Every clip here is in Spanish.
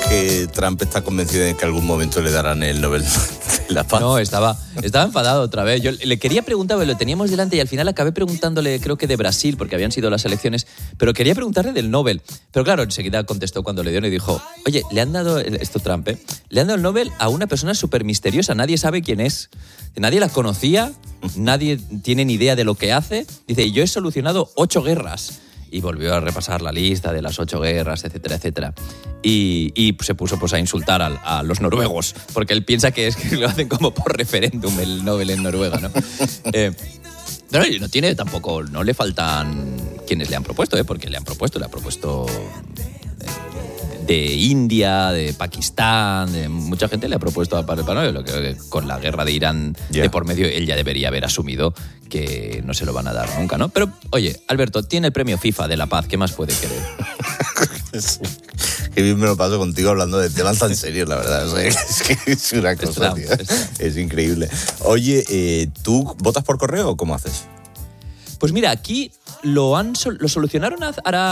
que Trump está convencido de que en algún momento le darán el Nobel de la Paz? No, estaba enfadado otra vez. Yo le quería preguntar, lo teníamos delante y al final acabé preguntándole, creo que de Brasil, porque habían sido las elecciones, pero quería preguntarle del Nobel. Pero claro, enseguida contestó cuando le dieron y dijo, oye, le han dado, esto Trump, le han dado el Nobel a una persona súper misteriosa, nadie sabe quién es, nadie la conocía, nadie tiene ni idea de lo que hace. Dice, yo he solucionado 8 guerras. Y volvió a repasar la lista de las 8 guerras, etcétera, etcétera. Y se puso pues, a insultar a los noruegos, porque él piensa que es que lo hacen como por referéndum el Nobel en Noruega, ¿no? Pero no tiene tampoco, no le faltan quienes le han propuesto, porque le ha propuesto de India, de Pakistán, de mucha gente le ha propuesto para el Nobel. Lo que con la guerra de Irán de por medio, él ya debería haber asumido que no se lo van a dar nunca, ¿no? Pero, oye, Alberto, tiene el premio FIFA de la paz, ¿qué más puede querer? Qué bien me lo paso contigo hablando de temas tan serios, la verdad. O sea, es que es una cosa, tío. Es increíble. Oye, ¿tú votas por correo o cómo haces? Pues mira, aquí lo solucionaron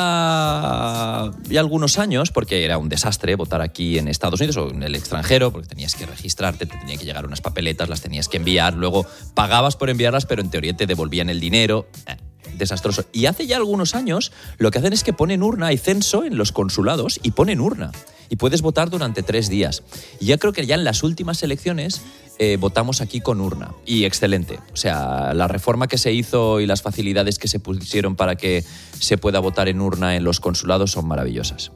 hará ya algunos años, porque era un desastre votar aquí en Estados Unidos o en el extranjero, porque tenías que registrarte, te tenía que llegar unas papeletas, las tenías que enviar, luego pagabas por enviarlas, pero en teoría te devolvían el dinero. Desastroso. Y hace ya algunos años lo que hacen es que ponen urna, hay censo en los consulados y ponen urna. Y puedes votar durante 3 días. Y ya creo que ya en las últimas elecciones votamos aquí con urna. Y excelente. O sea, la reforma que se hizo y las facilidades que se pusieron para que se pueda votar en urna en los consulados son maravillosas.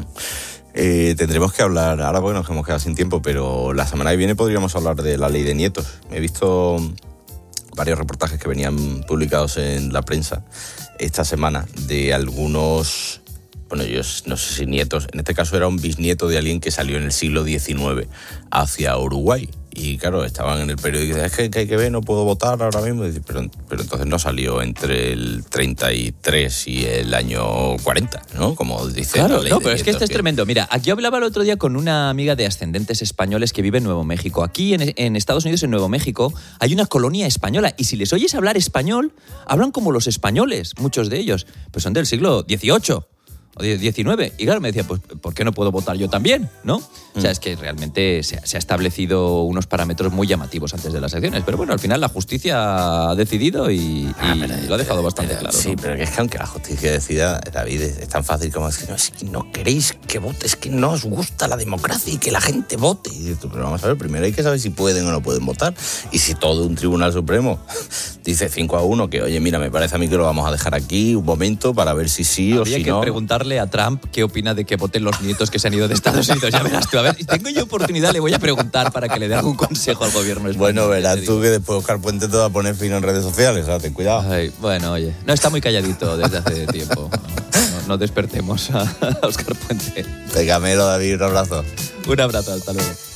Tendremos que hablar, ahora porque nos hemos quedado sin tiempo, pero la semana que viene podríamos hablar de la ley de nietos. He visto varios reportajes que venían publicados en la prensa esta semana de algunos, bueno, yo no sé si nietos, en este caso era un bisnieto de alguien que salió en el siglo XIX hacia Uruguay. Y claro, estaban en el periódico y dicen, es que hay que ver, no puedo votar ahora mismo. Pero entonces no salió entre el 33 y el año 40, ¿no? Como dice claro, la ley no, de pero es que nietos, esto es tremendo. Mira, aquí hablaba el otro día con una amiga de ascendentes españoles que vive en Nuevo México. Aquí en Estados Unidos, en Nuevo México, hay una colonia española. Y si les oyes hablar español, hablan como los españoles, muchos de ellos. Pues son del siglo XVIII. O 19. Y claro, me decía, pues, ¿por qué no puedo votar yo también? ¿No? O sea, es que realmente se ha establecido unos parámetros muy llamativos antes de las elecciones. Pero bueno, al final la justicia ha decidido y lo ha dejado bastante claro. Sí, ¿no? Pero es que aunque la justicia decida, David, es tan fácil como decir, no, es que no queréis que vote, es que no os gusta la democracia y que la gente vote. Y dices, pero vamos a ver, primero hay que saber si pueden o no pueden votar. Y si todo un tribunal supremo dice 5-1, que oye, mira, me parece a mí que lo vamos a dejar aquí un momento para ver si sí o si no. Habría que preguntarle a Trump qué opina de que voten los nietos que se han ido de Estados Unidos. Ya verás tú, a ver, si tengo yo oportunidad le voy a preguntar para que le dé algún consejo al gobierno español. Bueno, verás tú que después Óscar Puente te va a poner fino en redes sociales, ¿sabes? Ten cuidado. Ay, bueno, oye, no, está muy calladito desde hace tiempo. No despertemos a Óscar Puente. Venga, Melo, David, un abrazo. Un abrazo, hasta luego.